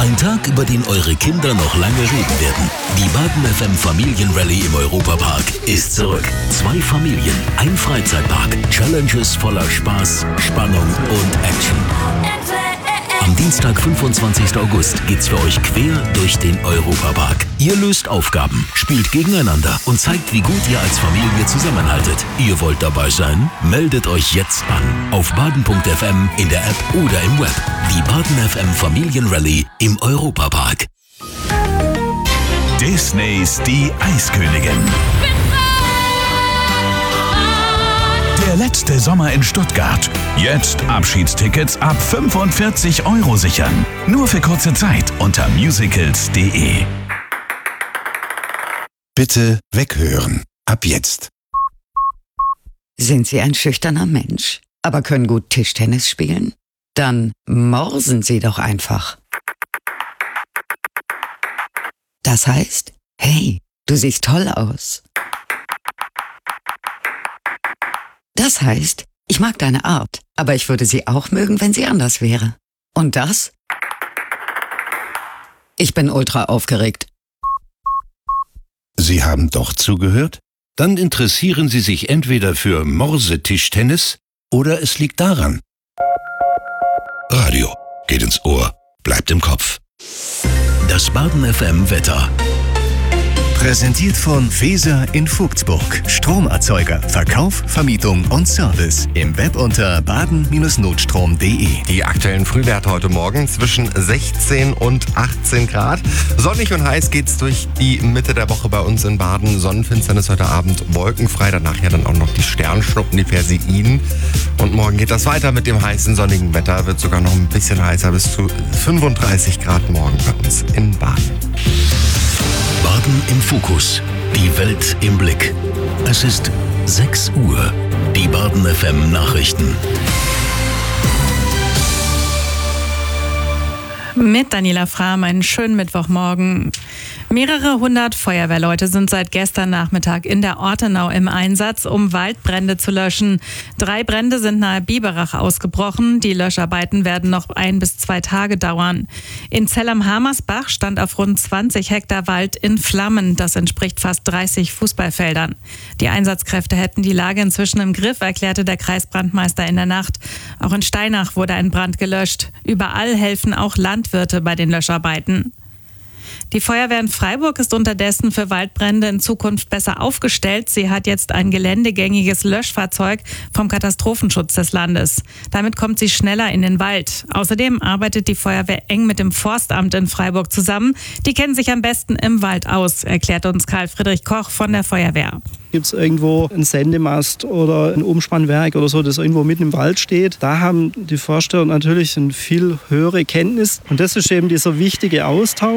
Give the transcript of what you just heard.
Ein Tag, über den eure Kinder noch lange reden werden. Die Baden FM Familienrallye im Europapark ist zurück. 2 Familien, ein Freizeitpark, Challenges voller Spaß, Spannung und Action. Am Dienstag, 25. August, geht's für euch quer durch den Europapark. Ihr löst Aufgaben, spielt gegeneinander und zeigt, wie gut ihr als Familie zusammenhaltet. Ihr wollt dabei sein? Meldet euch jetzt an. Auf baden.fm, in der App oder im Web. Die Baden FM Familienrallye im Europapark. Disneys Die Eiskönigin. Der letzte Sommer in Stuttgart. Jetzt Abschiedstickets ab 45 € sichern. Nur für kurze Zeit unter musicals.de. Bitte weghören. Ab jetzt. Sind Sie ein schüchterner Mensch, aber können gut Tischtennis spielen? Dann morsen Sie doch einfach. Das heißt, hey, du siehst toll aus. Das heißt, ich mag deine Art, aber ich würde sie auch mögen, wenn sie anders wäre. Und das? Ich bin ultra aufgeregt. Sie haben doch zugehört? Dann interessieren Sie sich entweder für Morsetischtennis oder es liegt daran. Radio geht ins Ohr, bleibt im Kopf. Das Baden FM Wetter. Präsentiert von Feser in Vogtsburg. Stromerzeuger, Verkauf, Vermietung und Service. Im Web unter baden-notstrom.de. Die aktuellen Frühwerte heute Morgen zwischen 16 und 18 Grad. Sonnig und heiß geht's durch die Mitte der Woche bei uns in Baden. Sonnenfinsternis heute Abend, wolkenfrei. Danach ja dann auch noch die Sternschnuppen, die Perseiden. Und morgen geht das weiter mit dem heißen, sonnigen Wetter. Wird sogar noch ein bisschen heißer, bis zu 35 Grad morgen bei uns in Baden. Baden im Fokus. Die Welt im Blick. Es ist 6 Uhr. Die Baden FM Nachrichten. Mit Daniela Frahm, einen schönen Mittwochmorgen. Mehrere hundert Feuerwehrleute sind seit gestern Nachmittag in der Ortenau im Einsatz, um Waldbrände zu löschen. 3 Brände sind nahe Biberach ausgebrochen. Die Löscharbeiten werden noch 1 bis 2 Tage dauern. In Zell am Hamersbach stand auf rund 20 Hektar Wald in Flammen. Das entspricht fast 30 Fußballfeldern. Die Einsatzkräfte hätten die Lage inzwischen im Griff, erklärte der Kreisbrandmeister in der Nacht. Auch in Steinach wurde ein Brand gelöscht. Überall helfen auch Landwirte bei den Löscharbeiten. Die Feuerwehr in Freiburg ist unterdessen für Waldbrände in Zukunft besser aufgestellt. Sie hat jetzt ein geländegängiges Löschfahrzeug vom Katastrophenschutz des Landes. Damit kommt sie schneller in den Wald. Außerdem arbeitet die Feuerwehr eng mit dem Forstamt in Freiburg zusammen. Die kennen sich am besten im Wald aus, erklärt uns Karl Friedrich Koch von der Feuerwehr. Gibt es irgendwo einen Sendemast oder ein Umspannwerk oder so, das irgendwo mitten im Wald steht? Da haben die Forster natürlich eine viel höhere Kenntnis. Und das ist eben dieser wichtige Austausch.